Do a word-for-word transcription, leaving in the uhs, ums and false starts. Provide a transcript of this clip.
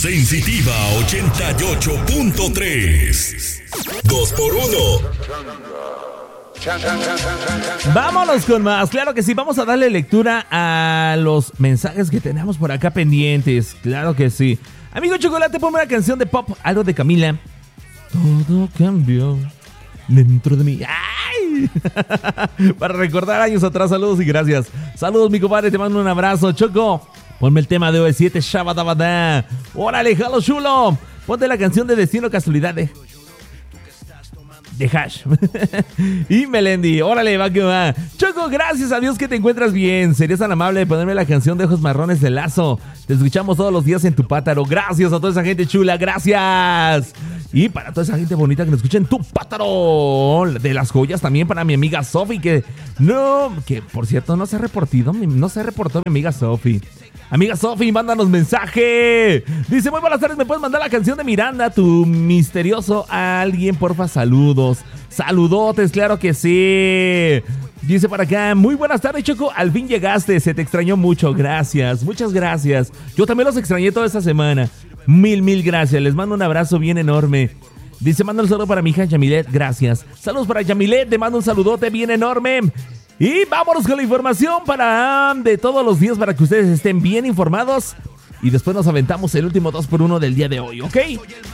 Sensitiva ochenta y ocho punto tres. Dos por uno. Vámonos con más, claro que sí, vamos a darle lectura a los mensajes que tenemos por acá pendientes, claro que sí. Amigo Chocolate, ponme una canción de pop, algo de Camila. Todo cambió dentro de mí. ¡Ay! Para recordar años atrás, saludos y gracias. Saludos, mi compadre, te mando un abrazo. Choco, ponme el tema de O V siete, Shabadabada. Órale, jalo chulo. Ponte la canción de Destino Casualidad de... de Hash. Y Melendi, órale, va que va. Choco, gracias a Dios que te encuentras bien. Serías tan amable de ponerme la canción de Ojos Marrones de Lazo. Te escuchamos todos los días en tu Pátaro. Gracias a toda esa gente chula, gracias. Y para toda esa gente bonita que nos escucha en tu Pátaro de las joyas, también para mi amiga Sofi, que no, que por cierto no se ha reportado, no se reportó mi amiga Sofi. Amiga Sofi, mándanos mensaje. Dice, muy buenas tardes, ¿me puedes mandar la canción de Miranda, tu misterioso alguien, porfa? Saludos. Saludotes, claro que sí. Dice para acá, muy buenas tardes, Choco, al fin llegaste, se te extrañó mucho, gracias, muchas gracias. Yo también los extrañé toda esta semana. Mil, mil gracias, les mando un abrazo bien enorme. Dice, mando un saludo para mi hija Yamilet, gracias. Saludos para Yamilet, te mando un saludote bien enorme. Y vámonos con la información para de todos los días para que ustedes estén bien informados. Y después nos aventamos el último dos por uno del día de hoy, ¿ok?